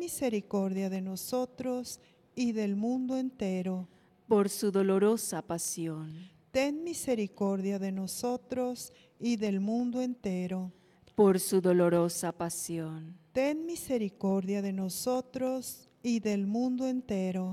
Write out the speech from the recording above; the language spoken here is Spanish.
misericordia de nosotros y del mundo entero. por su dolorosa pasión, Ten misericordia de nosotros y del mundo entero. por su dolorosa pasión, Ten misericordia de nosotros y del mundo entero.